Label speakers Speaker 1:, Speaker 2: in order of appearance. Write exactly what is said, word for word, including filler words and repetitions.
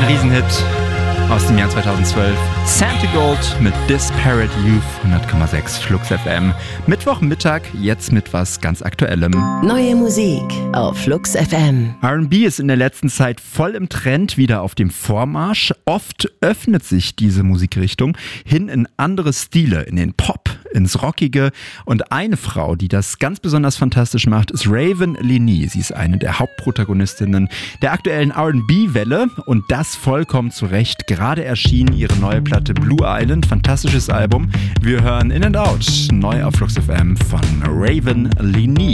Speaker 1: Riesenhit aus dem Jahr zweitausendzwölf. Santa Gold mit Disparate Youth, hundert Komma sechs Flux F M. Mittwochmittag, jetzt mit was ganz Aktuellem.
Speaker 2: Neue Musik auf Flux F M.
Speaker 1: R and B ist in der letzten Zeit voll im Trend, wieder auf dem Vormarsch. Oft öffnet sich diese Musikrichtung hin in andere Stile, in den Pop, ins Rockige. Und eine Frau, die das ganz besonders fantastisch macht, ist Raven Leigh. Sie ist eine der Hauptprotagonistinnen der aktuellen R and B-Welle und das vollkommen zu Recht. Gerade erschien ihre neue Platte Blue Island, fantastisches Album. Wir hören In and Out, neu auf Flux F M von Raven Leigh.